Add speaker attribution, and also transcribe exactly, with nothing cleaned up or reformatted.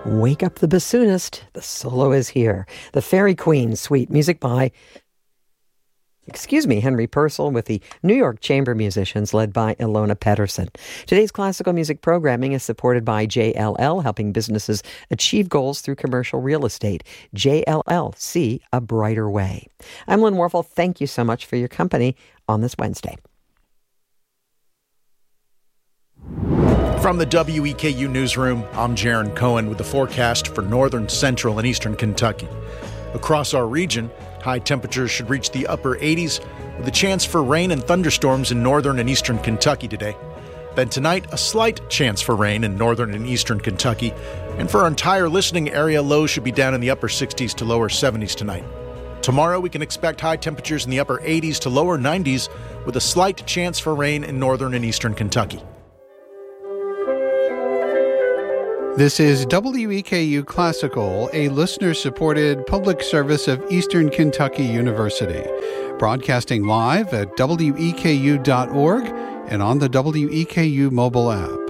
Speaker 1: Wake Up the Bassoonist. The solo is here. The Fairy Queen Suite. Music by, excuse me, Henry Purcell with the New York Chamber Musicians led by Ilona Pedersen. Today's classical music programming is supported by J L L, helping businesses achieve goals through commercial real estate. J L L, see a brighter way. I'm Lynn Warfel. Thank you so much for your company on this Wednesday.
Speaker 2: From the W E K U Newsroom, I'm Jaron Cohen with the forecast for northern, central, and eastern Kentucky. Across our region, high temperatures should reach the upper eighties with a chance for rain and thunderstorms in northern and eastern Kentucky today. Then tonight, a slight chance for rain in northern and eastern Kentucky. And for our entire listening area, lows should be down in the upper sixties to lower seventies tonight. Tomorrow, we can expect high temperatures in the upper eighties to lower nineties with a slight chance for rain in northern and eastern Kentucky.
Speaker 3: This is W E K U Classical, a listener-supported public service of Eastern Kentucky University, broadcasting live at W E K U dot org and on the W E K U mobile app.